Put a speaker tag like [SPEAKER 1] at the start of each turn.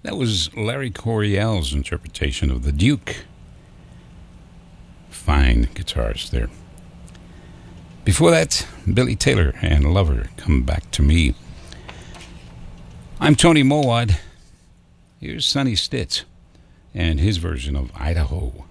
[SPEAKER 1] That was Larry Coryell's interpretation of The Duke. Fine guitars there. Before that, Billy Taylor and Lover, Come Back to Me. I'm Tony Mowat. Here's Sonny Stitt and his version of Idaho.